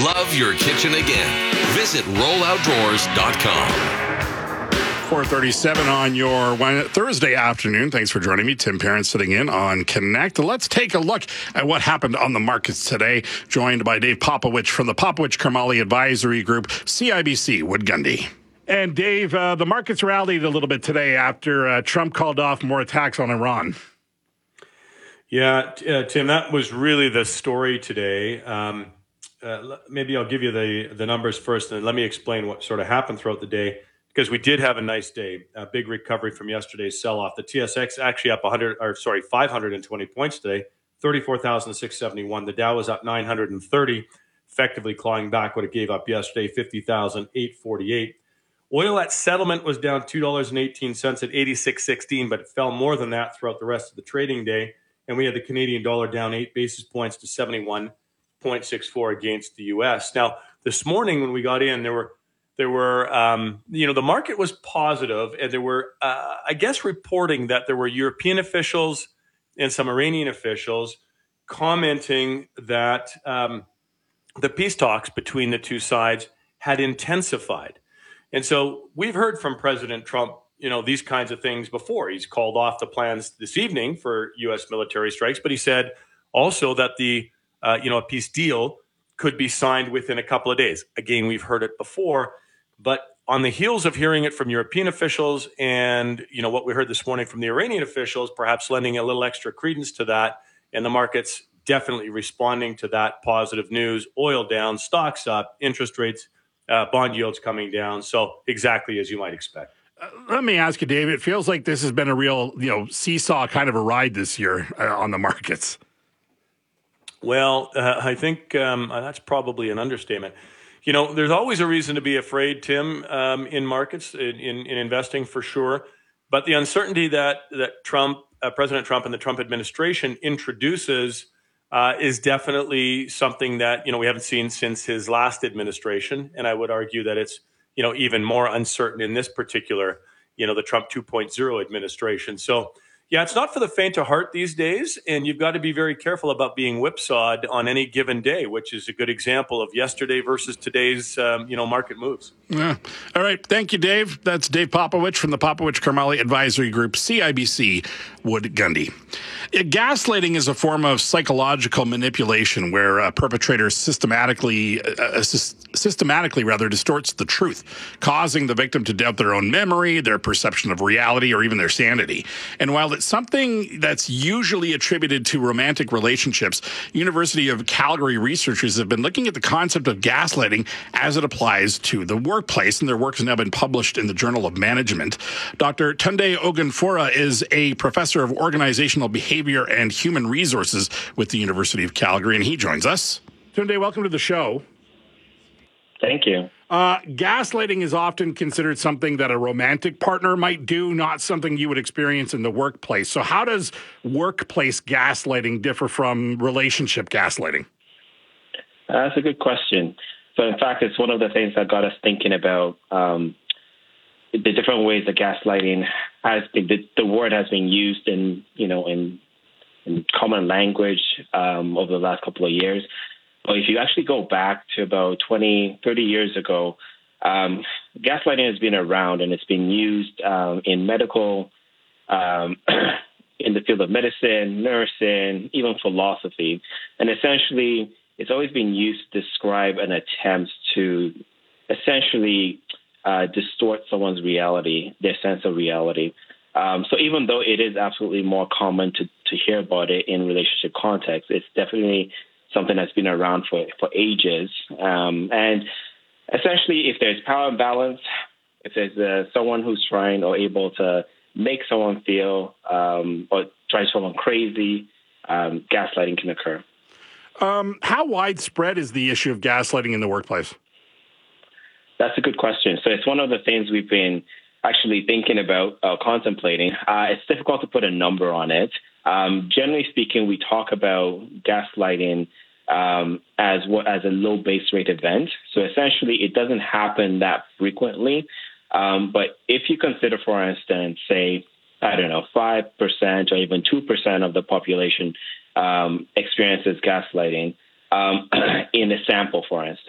love your kitchen again. Visit rolloutdoors.com. 4:37 on your Thursday afternoon. Thanks for joining me. Tim Parent sitting in on Connect. Let's take a look at what happened on the markets today. Joined by Dave Popowich from the Popowich-Karmali Advisory Group, CIBC Wood Gundy. And Dave, the markets rallied a little bit today after Trump called off more attacks on Iran. Yeah, Tim, that was really the story today. Maybe I'll give you the numbers first, and then let me explain what sort of happened throughout the day. Because we did have a nice day, a big recovery from yesterday's sell-off. The TSX actually up 520 points today, 34,671. The Dow was up 930, effectively clawing back what it gave up yesterday, 50,848. Oil at settlement was down $2.18 at 86.16, but it fell more than that throughout the rest of the trading day. And we had the Canadian dollar down 8 basis points to 71.64 against the U.S. Now, this morning when we got in, there were the market was positive, and there were, reporting that there were European officials and some Iranian officials commenting that the peace talks between the two sides had intensified. And so we've heard from President Trump, these kinds of things before. He's called off the plans this evening for U.S. military strikes, but he said also that a peace deal could be signed within a couple of days. Again, we've heard it before. But on the heels of hearing it from European officials and, what we heard this morning from the Iranian officials, perhaps lending a little extra credence to that, and the markets definitely responding to that positive news, oil down, stocks up, interest rates, bond yields coming down. So exactly as you might expect. Let me ask you, Dave, it feels like this has been a real, seesaw kind of a ride this year on the markets. Well, I think that's probably an understatement. There's always a reason to be afraid, Tim, in markets, in investing for sure. But the uncertainty that President Trump and the Trump administration introduces is definitely something that, we haven't seen since his last administration. And I would argue that it's, even more uncertain in this particular, the Trump 2.0 administration. So, yeah, it's not for the faint of heart these days, and you've got to be very careful about being whipsawed on any given day, which is a good example of yesterday versus today's, market moves. Yeah. All right. Thank you, Dave. That's Dave Popowich from the Popowich-Karmali Advisory Group, CIBC Wood Gundy. Gaslighting is a form of psychological manipulation where a perpetrator systematically distorts the truth, causing the victim to doubt their own memory, their perception of reality, or even their sanity. And while it's something that's usually attributed to romantic relationships, University of Calgary researchers have been looking at the concept of gaslighting as it applies to the workplace, and their work has now been published in the Journal of Management. Dr. Tunde Ogunfora is a professor of organizational behavior and human resources with the University of Calgary, and he joins us. Tunde, welcome to the show. Thank you. Gaslighting is often considered something that a romantic partner might do, not something you would experience in the workplace. So how does workplace gaslighting differ from relationship gaslighting? That's a good question. So, in fact, it's one of the things that got us thinking about the different ways that gaslighting has been, the word has been used in common language over the last couple of years. But if you actually go back to about 20, 30 years ago, gaslighting has been around, and it's been used in medical, in the field of medicine, nursing, even philosophy. And essentially, it's always been used to describe an attempt to essentially distort someone's reality, their sense of reality. So even though it is absolutely more common to hear about it in relationship context, it's definitely something that's been around for ages. And essentially, if there's power imbalance, if there's someone who's trying or able to make someone feel or drive someone crazy, gaslighting can occur. How widespread is the issue of gaslighting in the workplace? That's a good question. So it's one of the things we've been actually thinking about, contemplating. It's difficult to put a number on it. Generally speaking, we talk about gaslighting as a low base rate event. So essentially, it doesn't happen that frequently. But if you consider, for instance, say, 5% or even 2% of the population experiences gaslighting in a sample, for instance.